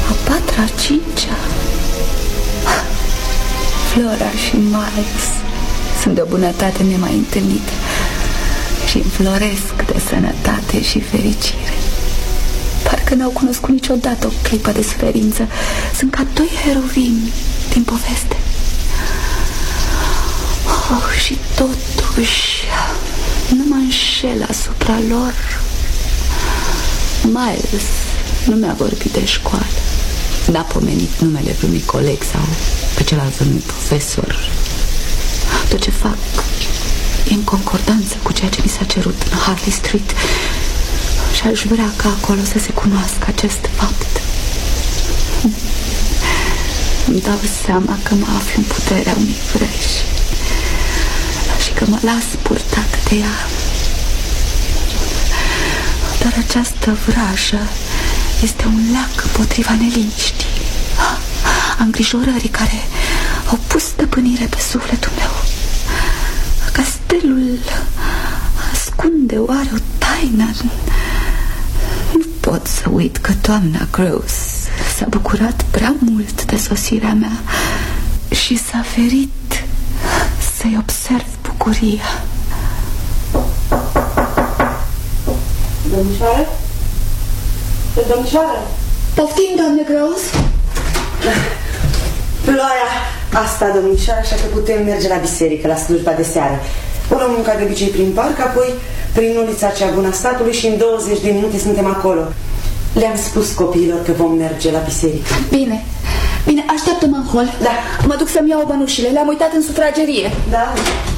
A patra, a cincea. Flora și Miles sunt de o bunătate nemai întâlnită și înfloresc de sănătate și fericire. Parcă n-au cunoscut niciodată o clipă de suferință. Sunt ca doi herovini din poveste. Și totuși nu mă înșel asupra lor. Miles nu mi-a vorbit de școală, n-a pomenit numele vreunui coleg sau pe celălalt vreunui profesor. Tot ce fac e în concordanță cu ceea ce mi s-a cerut în Harley Street și aș vrea ca acolo să se cunoască acest fapt. Îmi dau seama că mă aflu în puterea unei vrăji și că mă las purtată de ea. Dar această vrajă este un leac împotriva neliniștii, a îngrijorării care au pus stăpânire pe sufletul meu. Castelul ascunde oare o taină? Nu pot să uit că doamna Gross s-a bucurat prea mult de sosirea mea și s-a ferit să-i observ bucuria. Domnișoară? Domnișoară? Poftim, doamne Gross? Ploaia asta, domnișoară, așa că putem merge la biserică, la slujba de seară. O luăm ca de obicei prin parc, apoi prin ulița cea bună a statului și în 20 de minute suntem acolo. Le-am spus copiilor că vom merge la biserică. Bine, bine, așteaptă-mă în hol. Da. Mă duc să-mi iau bănușile, le-am uitat în sufragerie. Da.